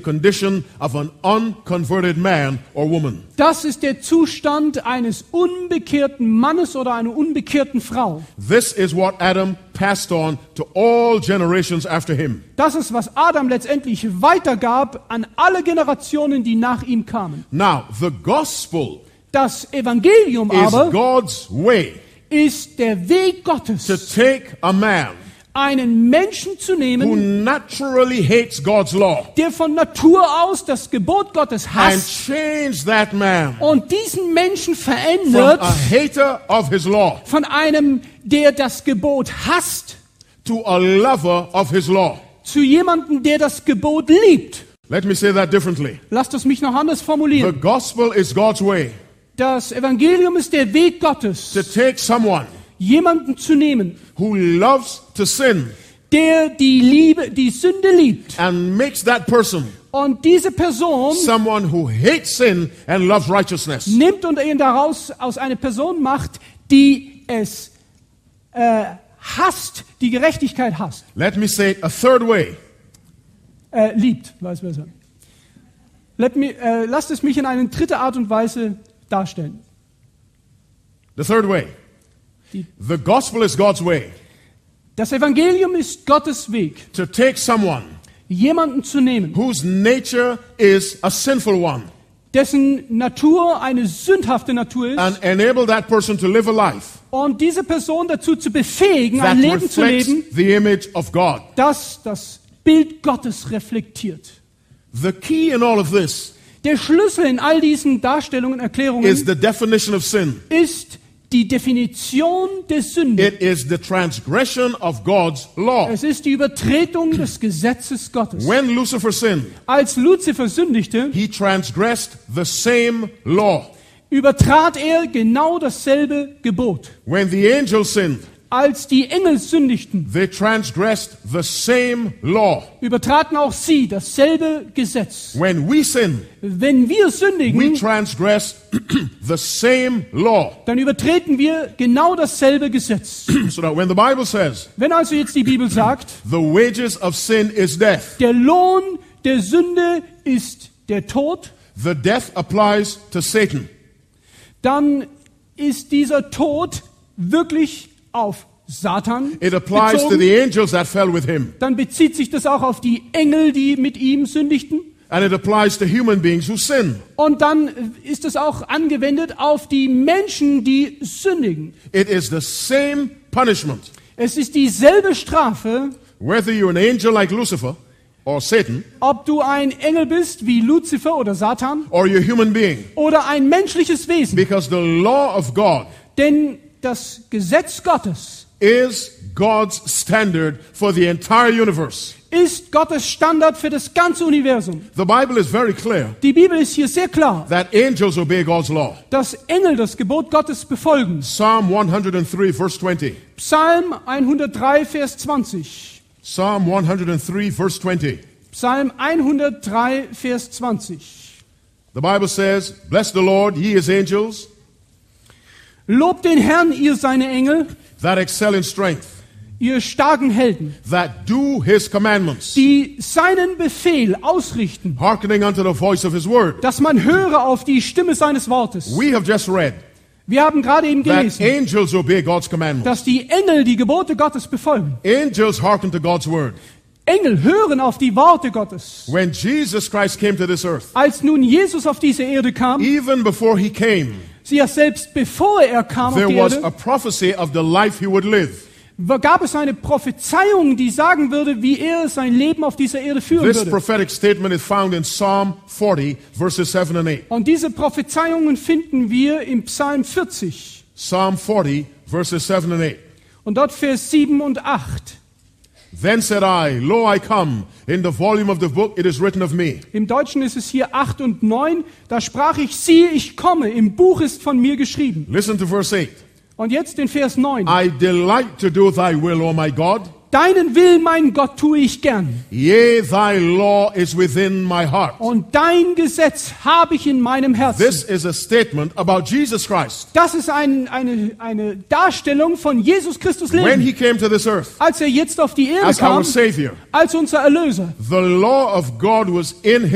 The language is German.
condition of an unconverted man or woman. Das ist der Zustand eines unbekehrten Mannes oder einer unbekehrten Frau. This is what Adam passed on to all generations after him. Das ist, was Adam letztendlich weitergab an alle Generationen, die nach ihm kamen. Now, the gospel Das Evangelium is aber God's way ist der Weg Gottes, to take a man einen Menschen zu who nehmen, naturally hates God's law der von Natur aus das Gebot Gottes and hasst change that man und diesen Menschen from verändert a hater of his law von einem, der das Gebot hasst, to a lover of his law. zu jemandem, der das Gebot liebt. Let me say that differently. Lasst es mich noch anders The formulieren. gospel is God's way Das Evangelium ist der Weg Gottes, to take someone jemanden zu nehmen, who loves to sin der die Sünde liebt. and makes that person Und diese Person someone who hates sin and loves righteousness. nimmt und ihn daraus aus einer Person macht, die es hasst, die Gerechtigkeit hasst. Let me say it a third way. Liebt, weiß besser. Lasst es mich in eine dritte Art und Weise darstellen. The third way. The gospel is God's way Das Evangelium ist Gottes Weg, to take someone jemanden zu nehmen, whose nature is a sinful one dessen Natur eine sündhafte Natur ist, and enable that person to live a life und diese Person dazu zu befähigen, that ein Leben zu reflects leben, the image of God. das das Bild Gottes reflektiert. The key in all of this Der Schlüssel in all diesen Darstellungen, Erklärungen is the definition of sin. ist die Definition der Sünde. It is the transgression of God's law. Es ist die Übertretung des Gesetzes Gottes. When Lucifer sinned, Als Luzifer sündigte, he transgressed the same law. übertrat er genau dasselbe Gebot. When the angels sinned, Als die Engel sündigten, they transgressed the same law. übertraten auch sie dasselbe Gesetz. When we sin, Wenn wir we sündigen, transgress the same law. dann übertreten wir genau dasselbe Gesetz. So that when the Bible says, Wenn also jetzt die Bibel sagt, the wages of sin is death, der Lohn der Sünde ist der Tod, the death applies to Satan. dann ist dieser Tod wirklich auf Satan It applies to bezogen. the angels that fell with him. Dann bezieht sich das auch auf die Engel, die mit ihm sündigten. And it applies to human beings who sin. Und dann ist es auch angewendet auf die Menschen, die sündigen. It is the same punishment. Es ist dieselbe Strafe, Whether you're an angel like Lucifer or Satan, ob du ein Engel bist wie Luzifer oder Satan or you're a human being. oder ein menschliches Wesen. Because the law of God Denn das Gesetz Gottes is God's standard for the entire universe. ist Gottes Standard für das ganze Universum. The Bible is very clear Die Bibel ist hier sehr klar, that angels obey God's law. dass Engel das Gebot Gottes befolgen. Psalm 103, verse 20. Psalm 103, Vers 20. Psalm 103, verse 20. Psalm 103, Vers 20. The Bible says, bless the Lord, ye his angels, Lobt den Herrn, ihr seine Engel, that excel in strength, ihr starken Helden, that do his commandments, die seinen Befehl ausrichten, hearkening unto the voice of his word. dass man höre auf die Stimme seines Wortes. We have just read Wir haben gerade eben that gelesen, angels obey God's commandments. dass die Engel die Gebote Gottes befolgen. Angels hearken to God's word. Engel hören auf die Worte Gottes. When Jesus Christ came to this earth, Als nun Jesus auf diese Erde kam, even before he came, sie ja selbst bevor er kam auf there die was Erde, a prophecy of the life he would live. gab es eine Prophezeiung, die sagen würde, wie er sein Leben auf dieser Erde führen This würde. prophetic statement is found in Psalm 40, verses 7 and 8. Und diese Prophezeiungen finden wir im Psalm 40 Psalm 40, verses 7 and 8. und dort Vers 7 und 8. Then said I, Lo, I come. In the volume of the book it is written of me. Im Deutschen ist es hier 8 und 9. Da sprach ich, siehe, ich komme. Im Buch ist von mir geschrieben. Listen to verse 8. Und jetzt den Vers 9. I delight to do thy will, O my God. Deinen Willen, mein Gott, tue ich gern. Yea, thy law is within my heart. Und dein Gesetz habe ich in meinem Herzen. This is a statement about Jesus Christ. Das ist eine Darstellung von Jesus Christus When Leben. he came to this earth Als er jetzt auf die Erde as our kam, Savior, als unser Erlöser. the law of God was in